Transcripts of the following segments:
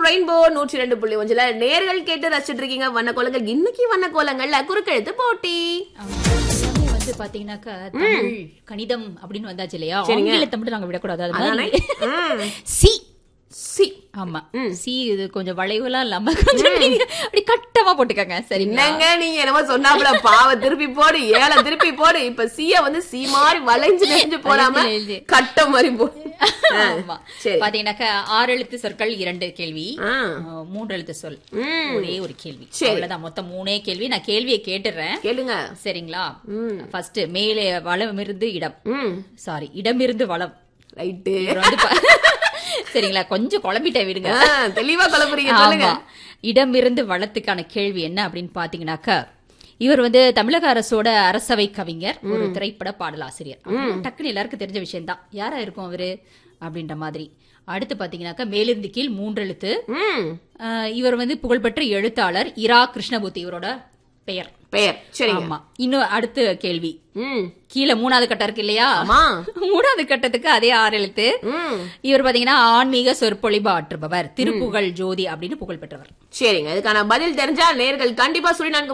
Rainbow 102.1 நேர்கள் கேட்டு ரசிச்சிட்டு இருக்கீங்க வண்ண கோலங்கள். இன்னைக்கு வண்ண கோலங்கள்ல குறுக்கெழுத்து போட்டி. வந்து பாத்தீங்கன்னாக்கா தமிழ் கணிதம் அப்படின்னு வந்தாச்சு இல்லையா, ஆங்கிலத்தை மட்டும் நாங்க விடக்கூடாது. அது மாதிரி சி சி ஆமா சி இது கொஞ்சம் வளைவுலாம் இல்லாம கொஞ்சம் அப்படி கட்டமா போட்டுக்கங்க. சரிங்க, நீங்க என்னமோ சொன்னாப்ல பாவ திருப்பி போடு, ஏழை திருப்பி போடு. இப்ப சிய வந்து சி மாதிரி வளைஞ்சு நெஞ்சு போடாம கட்ட மாதிரி போடு. பாத்தீங்கன்னாக்கா 6 எழுத்து சொற்கள் 2 கேள்வி, 3 எழுத்து சொல் ஒரே ஒரு கேள்வி. அவ்வளவுதான், மொத்தம் 3 கேள்வி. நான் கேள்வியை கேட்டுறேன், கேளுங்க. சரிங்களா? ஃபர்ஸ்ட் மேலே வளம் இருந்து இடம், சாரி இடம் இருந்து வளம். ரைட்டு. சரிங்களா, கொஞ்சம் குழம்பிட்டேன், விடுங்க. தெளிவா குழம்புறீங்க. இடமிருந்து வளத்துக்கான கேள்வி என்ன அப்படின்னு பாத்தீங்கன்னாக்கா, இவர் வந்து தமிழக அரசோட அரசவை கவிஞர், ஒரு திரைப்பட பாடலாசிரியர். டக்குன்னு எல்லாருக்கும் தெரிஞ்ச விஷயம் தான், யாரா இருக்கும் அவரு அப்படின்ற மாதிரி. அடுத்து பாத்தீங்கன்னாக்கா மேலிருந்து கீழ் 3 எழுத்து. இவர் வந்து புகழ்பெற்ற எழுத்தாளர் இரா கிருஷ்ணமூர்த்தி இவரோட பெயர். ஆமா. இன்னும் அடுத்த கேள்வி, கீழே 3வது கட்டம் இருக்கு இல்லையா, 3வது கட்டத்துக்கு அதே 6 எழுத்து. இவர் பாத்தீங்கன்னா ஆன்மீக சொற்பொழிவு ஆற்றுபவர், திருப்புகழ் ஜோதி அப்படின்னு புகழ் பெற்றவர். சரிங்க, இதுக்கான பதில் தெரிஞ்சா நேர்கள் கண்டிப்பா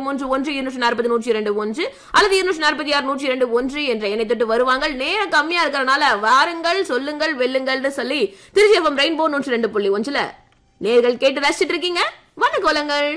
0431 அல்லது 246 என்ற எண்ணை தொட்டு வருவாங்க. நேரம் கம்மியா இருக்கிறனால வாருங்கள், சொல்லுங்கள், வெல்லுங்கள்னு சொல்லி திருச்சி எஃப்எம் ரெயின்போ 102.1 நேர்கள் கேட்டு ரசிச்சிட்டு இருக்கீங்க வண்ண கோலங்கள்.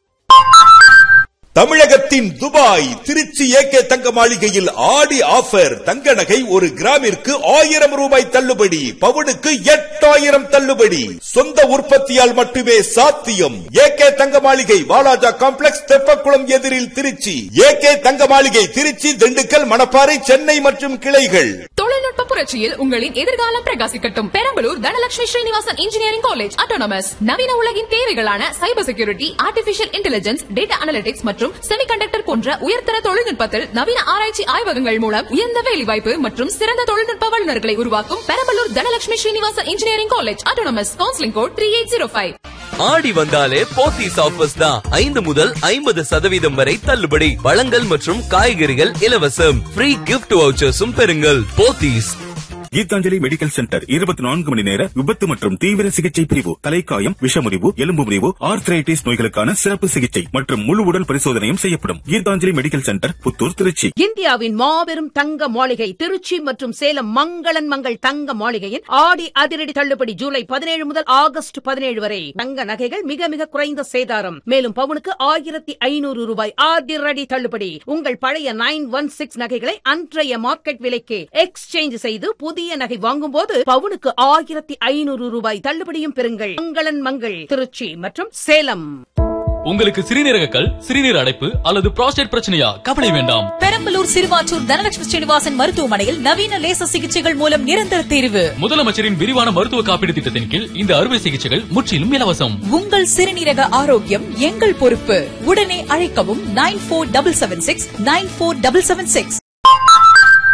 தமிழகத்தின் துபாய் திருச்சி ஏகே தங்க மாளிகையில் ஆடி ஆஃபர். தங்க நகை 1 கிராமிற்கு 1000 ரூபாய் தள்ளுபடி, பவுனுக்கு 8000 தள்ளுபடி. சொந்த உற்பத்தியால் மட்டுமே சாத்தியம். ஏகே தங்க மாளிகை வாலாஜா காம்ப்ளெக்ஸ், தெப்பக்குளம் எதிரில் திருச்சி. ஏகே தங்க மாளிகை திருச்சி, திண்டுக்கல், மணப்பாறை, சென்னை மற்றும் கிளைகள். தொழில்நுட்ப புரட்சியில் உங்களின் எதிர்காலம் பிரகாசிக்கட்டும். Perambalur Dhanalakshmi Srinivasan engineering college autonomous நவீன உலகின் தேவைகளான cyber security, artificial intelligence, data analytics மற்றும் செமிகண்டக்டர் போன்ற உயர்தர தொழில்நுட்பத்தில் நவீன ஆராய்ச்சி ஆய்வகங்கள் மூலம் உயர்ந்த வேலைவாய்ப்பு மற்றும் சிறந்த தொழில்நுட்ப வல்லுநர்களை உருவாக்கும் Perambalur Dhanalakshmi Srinivasan engineering college autonomous. Counselling code 3805. ஆடி வந்தாலே போத்தீஸ் ஆஃபர்ஸ் தான். 5 முதல் 50% வரை தள்ளுபடி, பழங்கள் மற்றும் காய்கறிகள் இலவசம், ஃப்ரீ கிஃப்ட் வவுச்சர்ஸும் பெறுங்கள். போத்தீஸ். கீதாஞ்சலி மெடிக்கல் சென்டர் 24 மணி நேர விபத்து மற்றும் தீவிர சிகிச்சை பிரிவு, தலைக்காயம், விஷமுறிவு, எலும்பு முறிவு, ஆர்த்ரைட்டிஸ் நோய்களுக்கான சிறப்பு சிகிச்சை மற்றும் முழு உடல் பரிசோதனையும் செய்யப்படும். Gitanjali medical centre, Puthur, Trichy. இந்தியாவின் மாபெரும் தங்க மாளிகை திருச்சி மற்றும் சேலம் மங்களன் மங்கள் தங்க மாளிகையின் ஆடி அதிரடி தள்ளுபடி ஜூலை 17 முதல் ஆகஸ்ட் 17 வரை. தங்க நகைகள் மிக மிக குறைந்த சேதாரம், மேலும் பவுனுக்கு 1500 ரூபாய் அதிரடி தள்ளுபடி. உங்கள் பழைய 916 நகைகளை அன்றைய மார்க்கெட் விலைக்கு எக்ஸ்சேஞ்ச் செய்து புதிய நகை வாங்கும் போது பவுனுக்கு 1500 ரூபாய் தள்ளுபடியும் பெறுங்கள். மங்களன் மங்கள் திருச்சி மற்றும் சேலம். உங்களுக்கு சிறுநீரகக்கல், சிறுநீர் அடைப்பு அல்லது புரோஸ்டேட் பிரச்சனையா? கவலை வேண்டாம். பெரம்பலூர் சிறுவாச்சூர் தனலட்சுமி ஸ்ரீனிவாசன் மருத்துவமனையில் நவீன லேசர் சிகிச்சைகள் மூலம் நிரந்தர தீர்வு. முதலமைச்சரின் விரிவான மருத்துவ காப்பீடு திட்டத்தின் கீழ் இந்த அறுவை சிகிச்சைகள் முற்றிலும் இலவசம். உங்கள் சிறுநீரக ஆரோக்கியம் எங்கள் பொறுப்பு. உடனே அழைக்கவும் 9476 94776.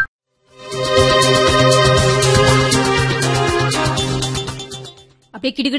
அப்படியே